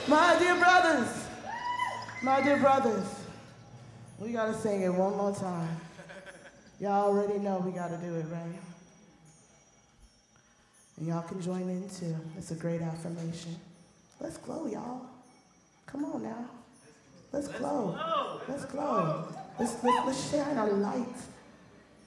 My dear brothers, we gotta sing it one more time. Y'all already know we gotta do it, right? And y'all can join in too. It's a great affirmation. Let's glow, y'all. Come on now. Let's glow. Let's glow. Let's shine a light